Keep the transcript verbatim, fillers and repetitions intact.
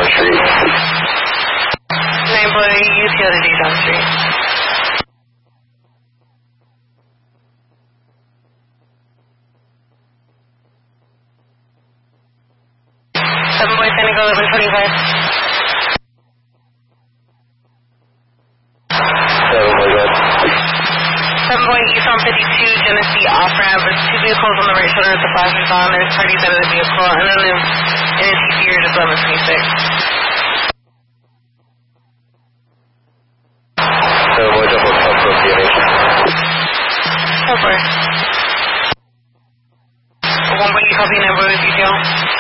John Street. nine boy, utility John Street. seven boy, San Diego, eleven twenty-five. seven boy, good. seven boy, east on fifty-two, Genesee off-ramp. There's two vehicles on the right shoulder with the flashers on. There's parties out of the vehicle. And then in N T C, you're just eleven twenty-six. seven boy, double top for P N H. Go for it. one boy, you copy number with detail.